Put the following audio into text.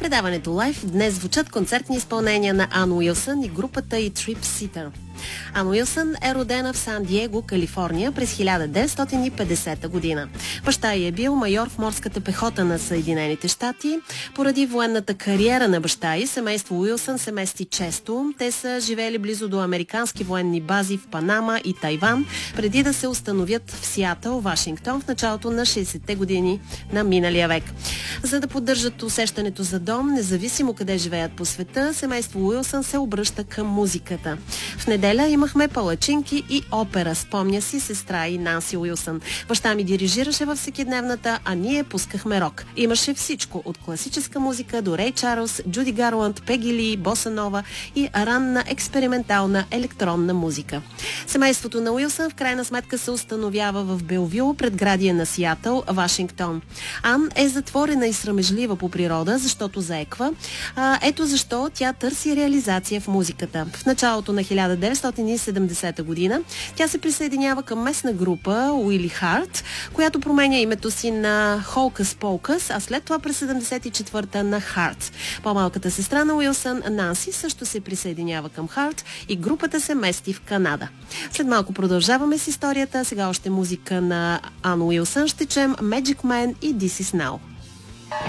предаването Live днес звучат концертни изпълнения на Ан Уилсън и групата и Trip Sitter. Ан Уилсън е родена в Сан Диего, Калифорния през 1950 година. Баща ѝ е бил майор в морската пехота на Съединените щати. Поради военната кариера на баща ѝ, семейство Уилсън се мести често. Те са живели близо до американски военни бази в Панама и Тайван, преди да се установят в Сиатъл, Вашингтон в началото на 60-те години на миналия век. За да поддържат усещането за дом, независимо къде живеят по света, семейство Уилсън се обръща към музиката. В неделя имахме палачинки и опера, спомня си сестра и Нанси Уилсън. Баща ми дирижираше във всекидневната, а ние пускахме рок. Имаше всичко, от класическа музика до Рей Чарлз, Джуди Гарланд, Пеги Ли, Боса Нова и ранна експериментална електронна музика. Семейството на Уилсън в крайна сметка се установява в Белвю, предградие на Сиатъл, Вашингтон. Ан е затворена и срамежлива по природа, защото заеква. Ето защо тя търси реализация в музиката. В началото на 1970 година тя се присъединява към местна група Уили Харт, която променя името си на Холкъс Полкъс, а след това през 74-та на Харт. По-малката сестра на Уилсън, Нанси, също се присъединява към Харт и групата се мести в Канада. След малко продължаваме с историята. Сега още музика на Ан Уилсън. Ще чуем Magic Man и This Is Now.